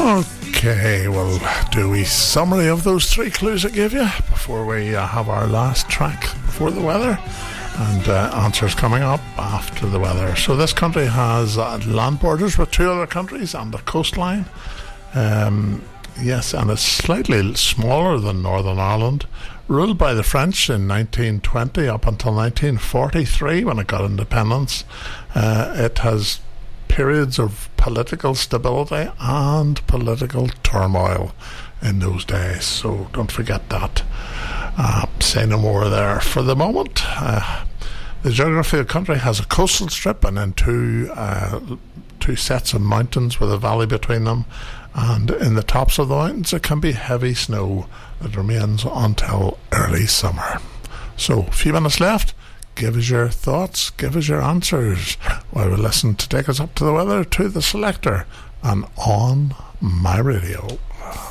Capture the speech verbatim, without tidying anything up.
Okay, well, do we summary of those three clues I gave you before we uh, have our last track before the weather, and uh, answers coming up after the weather. So this country has uh, land borders with two other countries and a coastline. Um, yes, and it's slightly smaller than Northern Ireland. Ruled by the French in nineteen twenty up until nineteen forty-three when it got independence. Uh, it has periods of political stability and political turmoil in those days, so don't forget that. Uh, say no more there for the moment. Uh, the geography of the country has a coastal strip and then two uh, two sets of mountains with a valley between them, and in the tops of the mountains it can be heavy snow that remains until early summer. So a few minutes left. Give us your thoughts, give us your answers while we listen to take us up to the weather to the selector and on my radio.